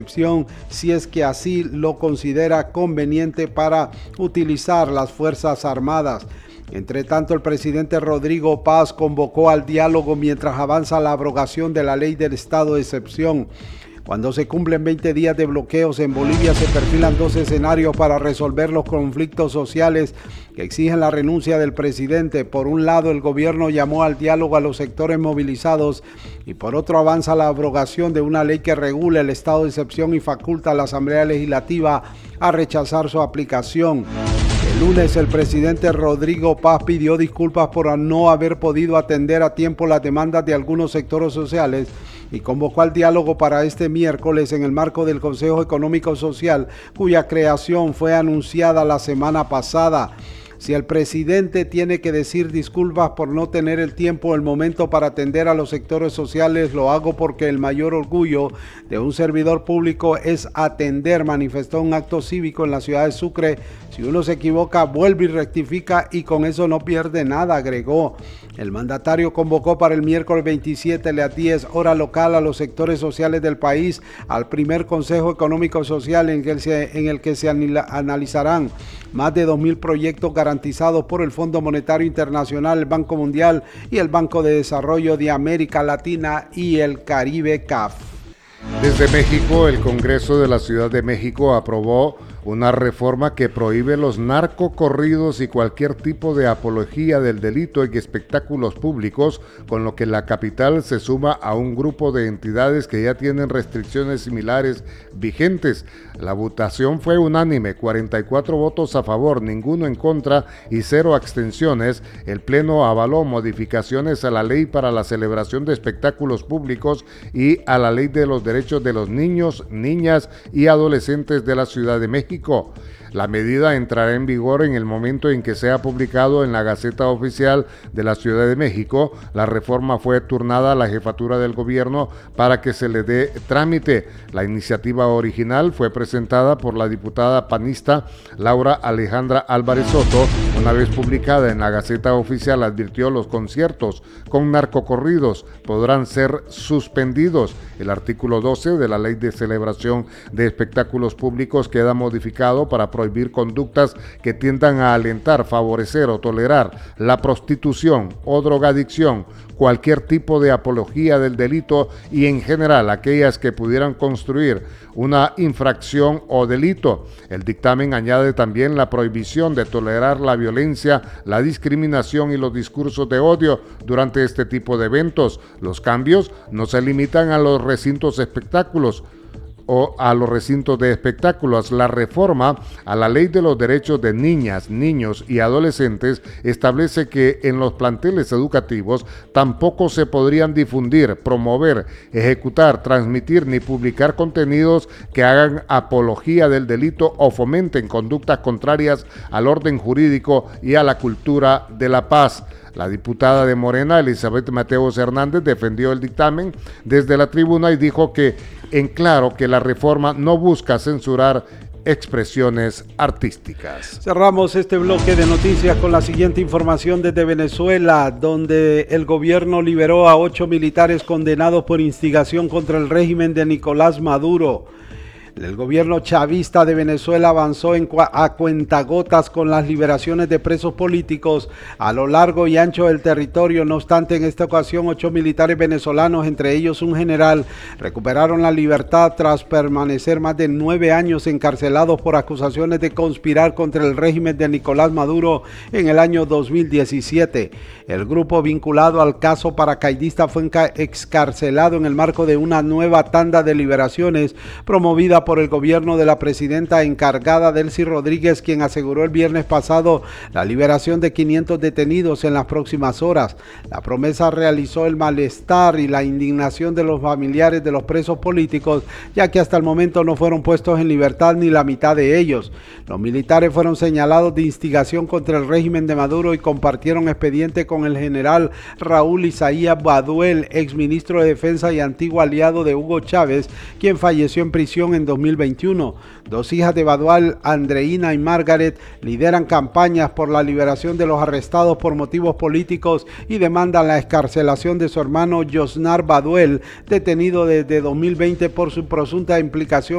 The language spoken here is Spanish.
si es que así lo considera conveniente para utilizar las Fuerzas Armadas. Entre tanto, el presidente Rodrigo Paz convocó al diálogo mientras avanza la abrogación de la ley del estado de excepción. Cuando se cumplen 20 días de bloqueos en Bolivia, se perfilan dos escenarios para resolver los conflictos sociales que exigen la renuncia del presidente. Por un lado, el gobierno llamó al diálogo a los sectores movilizados y por otro avanza la abrogación de una ley que regula el estado de excepción y faculta a la Asamblea Legislativa a rechazar su aplicación. El lunes, el presidente Rodrigo Paz pidió disculpas por no haber podido atender a tiempo las demandas de algunos sectores sociales y convocó al diálogo para este miércoles en el marco del Consejo Económico Social, cuya creación fue anunciada la semana pasada. Si el presidente tiene que decir disculpas por no tener el tiempo o el momento para atender a los sectores sociales, lo hago porque el mayor orgullo de un servidor público es atender, manifestó un acto cívico en la ciudad de Sucre. Si uno se equivoca, vuelve y rectifica y con eso no pierde nada, agregó. El mandatario convocó para el miércoles 27 a las 10 hora local a los sectores sociales del país al primer Consejo Económico Social en el que se analizarán más de 2.000 proyectos garantizados por el Fondo Monetario Internacional, el Banco Mundial y el Banco de Desarrollo de América Latina y el Caribe, CAF. Desde México, el Congreso de la Ciudad de México aprobó una reforma que prohíbe los narcocorridos y cualquier tipo de apología del delito en espectáculos públicos, con lo que la capital se suma a un grupo de entidades que ya tienen restricciones similares vigentes. La votación fue unánime, 44 votos a favor, ninguno en contra y 0 abstenciones. El Pleno avaló modificaciones a la ley para la celebración de espectáculos públicos y a la ley de los derechos de los niños, niñas y adolescentes de la Ciudad de México. La medida entrará en vigor en el momento en que sea publicado en la Gaceta Oficial de la Ciudad de México. La reforma fue turnada a la jefatura del gobierno para que se le dé trámite. La iniciativa original fue presentada por la diputada panista Laura Alejandra Álvarez Soto. Una vez publicada en la Gaceta Oficial, advirtió los conciertos con narcocorridos podrán ser suspendidos. El artículo 12 de la Ley de Celebración de Espectáculos Públicos queda modificado para prohibir conductas que tiendan a alentar, favorecer o tolerar la prostitución o drogadicción, cualquier tipo de apología del delito y en general aquellas que pudieran construir una infracción o delito. El dictamen añade también la prohibición de tolerar la violencia, la discriminación y los discursos de odio durante este tipo de eventos. Los cambios no se limitan a los recintos espectáculos o a los recintos de espectáculos. La reforma a la Ley de los Derechos de Niñas, Niños y Adolescentes establece que en los planteles educativos tampoco se podrían difundir, promover, ejecutar, transmitir ni publicar contenidos que hagan apología del delito o fomenten conductas contrarias al orden jurídico y a la cultura de la paz. La diputada de Morena, Elizabeth Mateos Hernández, defendió el dictamen desde la tribuna y dijo que en claro que la reforma no busca censurar expresiones artísticas. Cerramos este bloque de noticias con la siguiente información desde Venezuela, donde el gobierno liberó a 8 militares condenados por instigación contra el régimen de Nicolás Maduro. El gobierno chavista de Venezuela avanzó a cuentagotas con las liberaciones de presos políticos a lo largo y ancho del territorio. No obstante, en esta ocasión 8 militares venezolanos, entre ellos un general, recuperaron la libertad tras permanecer más de 9 años encarcelados por acusaciones de conspirar contra el régimen de Nicolás Maduro en el año 2017. El grupo vinculado al caso paracaidista fue excarcelado en el marco de una nueva tanda de liberaciones promovida por el gobierno de la presidenta encargada Delcy Rodríguez, quien aseguró el viernes pasado la liberación de 500 detenidos en las próximas horas. La promesa realizó el malestar y la indignación de los familiares de los presos políticos, ya que hasta el momento no fueron puestos en libertad ni la mitad de ellos. Los militares fueron señalados de instigación contra el régimen de Maduro y compartieron expediente con el general Raúl Isaías Baduel, exministro de Defensa y antiguo aliado de Hugo Chávez, quien falleció en prisión en 2021. Dos hijas de Baduel, Andreina y Margaret, lideran campañas por la liberación de los arrestados por motivos políticos y demandan la excarcelación de su hermano Yosnar Baduel, detenido desde 2020 por su presunta implicación